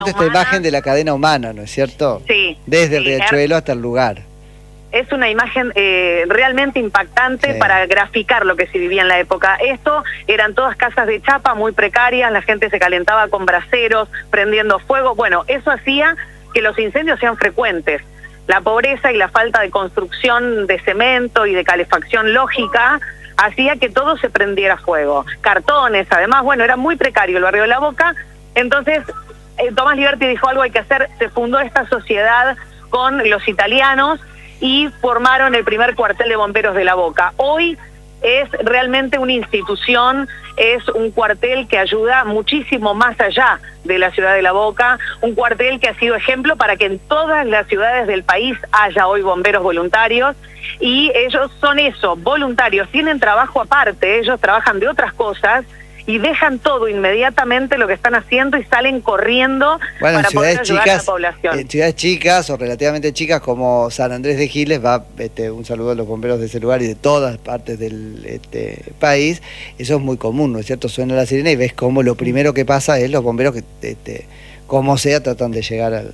Esta imagen de la cadena humana, ¿no es cierto? Sí. Desde el riachuelo hasta el lugar. Es una imagen realmente impactante para graficar lo que se vivía en la época. Esto eran todas casas de chapa muy precarias, la gente se calentaba con braseros, prendiendo fuego. Bueno, eso hacía que los incendios sean frecuentes. La pobreza y la falta de construcción de cemento y de calefacción lógica hacía que todo se prendiera fuego. Cartones, además, bueno, era muy precario el barrio de La Boca. Entonces, Tomás Liberti dijo algo hay que hacer, se fundó esta sociedad con los italianos y formaron el primer cuartel de bomberos de La Boca. Hoy es realmente una institución, es un cuartel que ayuda muchísimo más allá de la ciudad de La Boca, un cuartel que ha sido ejemplo para que en todas las ciudades del país haya hoy bomberos voluntarios, y ellos son eso, voluntarios, tienen trabajo aparte, ellos trabajan de otras cosas, y dejan todo inmediatamente lo que están haciendo y salen corriendo para poder ayudar a la población. En ciudades chicas o relativamente chicas como San Andrés de Giles, un saludo a los bomberos de ese lugar y de todas partes del país, eso es muy común, ¿no es cierto? Suena la sirena y ves cómo lo primero que pasa es los bomberos que, como sea, tratan de llegar al...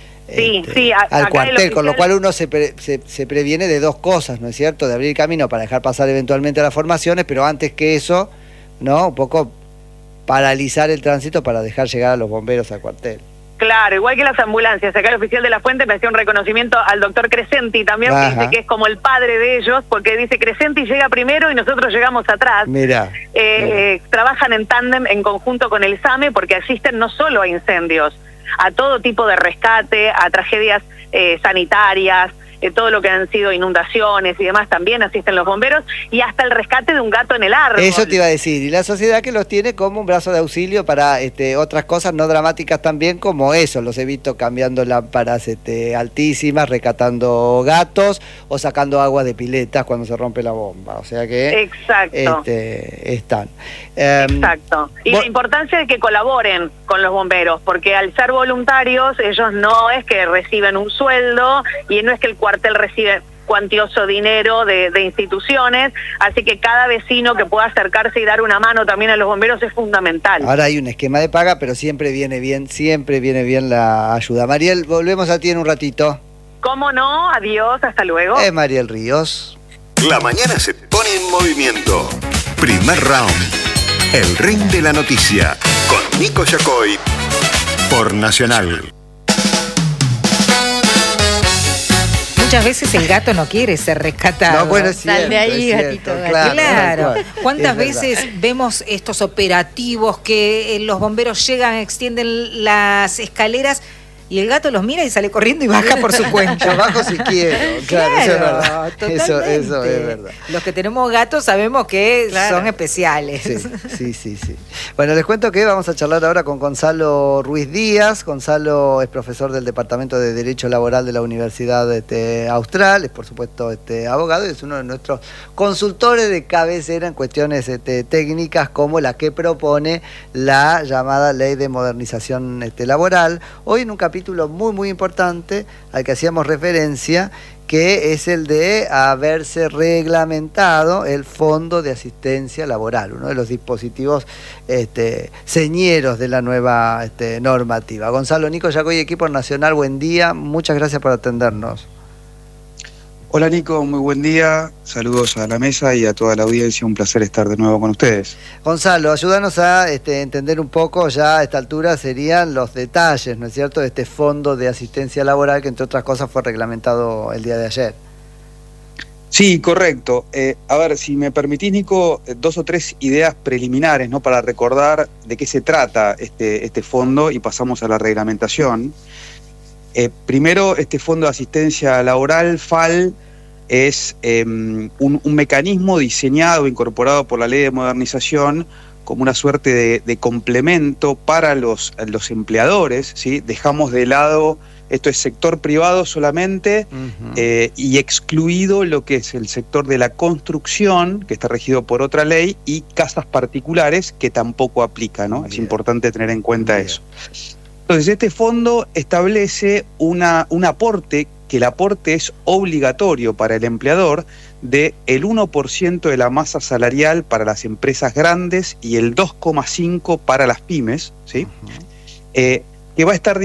al cuartel, con lo cual uno se previene de dos cosas, ¿no es cierto? De abrir camino para dejar pasar eventualmente a las formaciones, pero antes que eso, ¿no? Un poco paralizar el tránsito para dejar llegar a los bomberos al cuartel. Claro, igual que las ambulancias. Acá el oficial de la Fuente me hacía un reconocimiento al doctor Crescenti también, que dice que es como el padre de ellos, porque dice Crescenti llega primero y nosotros llegamos atrás. Mirá. Trabajan en tándem, en conjunto con el SAME, porque asisten no solo a incendios, a todo tipo de rescate, a tragedias sanitarias, todo lo que han sido inundaciones y demás, también asisten los bomberos, y hasta el rescate de un gato en el árbol. Eso te iba a decir, y la sociedad que los tiene como un brazo de auxilio para otras cosas no dramáticas también, como eso, los he visto cambiando lámparas altísimas, rescatando gatos o sacando agua de piletas cuando se rompe la bomba, o sea que... Exacto. Están. Exacto. Y la importancia de que colaboren con los bomberos, porque al ser voluntarios, ellos no es que reciben un sueldo y no es que el cuartel recibe cuantioso dinero de instituciones, así que cada vecino que pueda acercarse y dar una mano también a los bomberos es fundamental. Ahora hay un esquema de paga, pero siempre viene bien la ayuda. Mariel, volvemos a ti en un ratito. ¿Cómo no? Adiós, hasta luego. Mariel Ríos. La mañana se pone en movimiento. Primer round. El ring de la noticia. Con Nico Yacoy. Por Nacional. Muchas veces el gato no quiere ser rescatado. No, bueno, es cierto, Sal de ahí, gatito. Claro. ¿Cuántas veces vemos estos operativos que los bomberos llegan, extienden las escaleras y el gato los mira y sale corriendo y baja por su cuenta? Yo bajo si quiero, claro, eso es verdad. Eso es verdad. Los que tenemos gatos sabemos que son especiales. Sí. Bueno, les cuento que vamos a charlar ahora con Gonzalo Ruiz Díaz. Gonzalo es profesor del Departamento de Derecho Laboral de la Universidad Austral, es por supuesto abogado y es uno de nuestros consultores de cabecera en cuestiones técnicas como la que propone la llamada Ley de Modernización Laboral. Hoy en un capítulo muy importante al que hacíamos referencia, que es el de haberse reglamentado el Fondo de Asistencia Laboral, uno de los dispositivos señeros de la nueva normativa. Gonzalo, Nico Yacoy, equipo nacional, buen día, muchas gracias por atendernos. Hola Nico, muy buen día, saludos a la mesa y a toda la audiencia, un placer estar de nuevo con ustedes. Gonzalo, ayúdanos a entender un poco, ya a esta altura serían los detalles, ¿no es cierto?, de este Fondo de Asistencia Laboral que entre otras cosas fue reglamentado el día de ayer. Sí, correcto. A ver, si me permitís, Nico, 2 o 3 ideas preliminares, ¿no?, para recordar de qué se trata este fondo y pasamos a la reglamentación. Primero, este Fondo de Asistencia Laboral, FAL, es un mecanismo diseñado, incorporado por la Ley de Modernización como una suerte de complemento para los empleadores, ¿sí? Dejamos de lado, esto es sector privado solamente, y excluido lo que es el sector de la construcción, que está regido por otra ley, y casas particulares, que tampoco aplica, ¿no? Es importante tener en cuenta eso. Entonces, este fondo establece un aporte, que el aporte es obligatorio para el empleador, de el 1% de la masa salarial para las empresas grandes y el 2,5% para las pymes, ¿sí? que va a estar